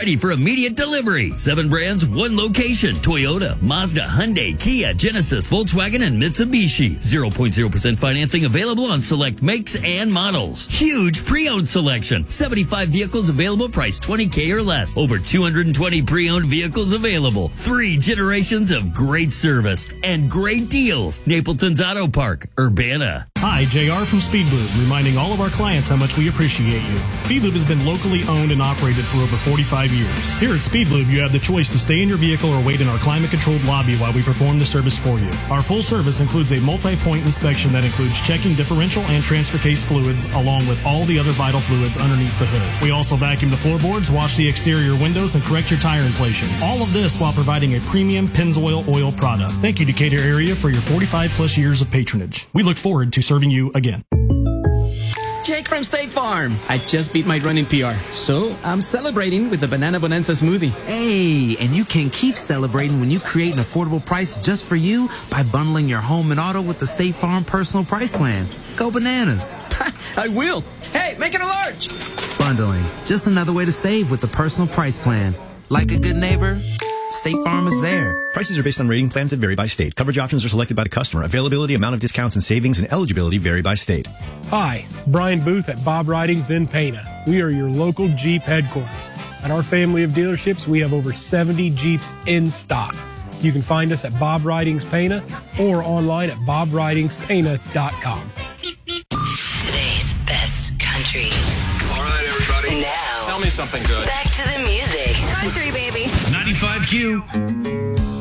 ready for immediate delivery. 7 brands, 1 location. Toyota, Mazda, Hyundai, Kia, Genesis, Volkswagen, and Mitsubishi. 0.0% financing available on select makes and models. Huge pre-owned selection. 75 vehicles available, priced $20K or less. Over 220 pre-owned vehicles available. 3 generations of great service and great deals. Napleton's Auto Park, Urbana. Hi, JR from Speedlube, reminding all of our clients how much we appreciate you. Speedlube has been locally owned and operated for over 45 years. Here at Speedlube, you have the choice to stay in your vehicle or wait in our climate-controlled lobby while we perform the service for you. Our full service includes a multi-point inspection that includes checking differential and transfer case fluids, along with all the other vital fluids underneath the hood. We also vacuum the floorboards, wash the exterior windows, and correct your tire inflation. All of this while providing a premium Pennzoil oil product. Thank you, Decatur area, for your 45-plus years of patronage. We look forward to serving you again. Jake from State Farm. I just beat my run in PR, so I'm celebrating with the Banana Bonanza smoothie. Hey, and you can keep celebrating when you create an affordable price just for you by bundling your home and auto with the State Farm Personal Price Plan. Go bananas. I will. Hey, make it a large. Bundling, just another way to save with the Personal Price Plan. Like a good neighbor, State Farm is there. Prices are based on rating plans that vary by state. Coverage options are selected by the customer. Availability, amount of discounts and savings, and eligibility vary by state. Hi, Brian Booth at Bob Ridings in Pana. We are your local Jeep headquarters. At our family of dealerships, we have over 70 Jeeps in stock. You can find us at Bob Ridings Pana or online at bobridingspana.com. Today's best country. All right, everybody. Now, tell me something good. Back to the music. Country, baby. 95Q.